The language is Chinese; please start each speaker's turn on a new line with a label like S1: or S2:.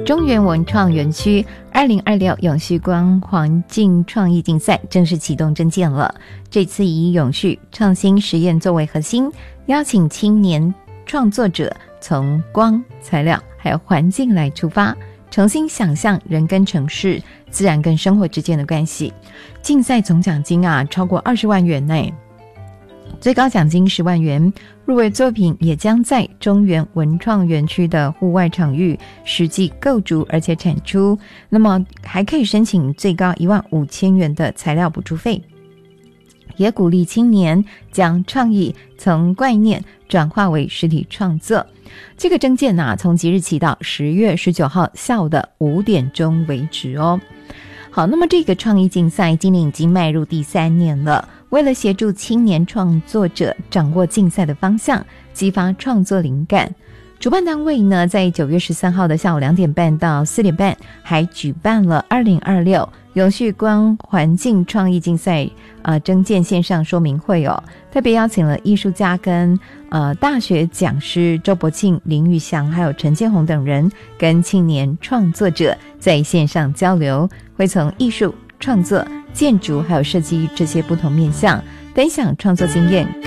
S1: 中原文创园区2026永续光环境创意竞赛正式启动征件了。这次以永续创新实验作为核心，邀请青年创作者从光、材料还有环境来出发，重新想象人跟城市、自然跟生活之间的关系。竞赛总奖金超过20万元内，最高奖金10万元，入围作品也将在中原文创园区的户外场域实际构筑而且产出，那么还可以申请最高15000元的材料补助费，也鼓励青年将创意从概念转化为实体创作。这个征件从即日起到10月19号下午的5点钟为止哦。好，那么这个创意竞赛今年已经迈入第3年了。为了协助青年创作者掌握竞赛的方向，激发创作灵感，主办单位呢在9月13号的下午2点半到4点半还举办了2026永续光环境创意竞赛征件线上说明会哦，特别邀请了艺术家跟大学讲师周伯庆、林玉祥还有陈建宏等人，跟青年创作者在线上交流，会从艺术创作、建筑还有设计这些不同面向分享创作经验。